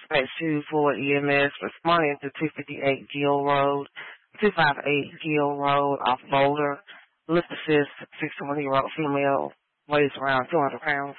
Rescue for EMS responding to 258 Gill Road, 258 Gill Road off Boulder. Lift assist, 61-year-old female, weighs around 200 pounds.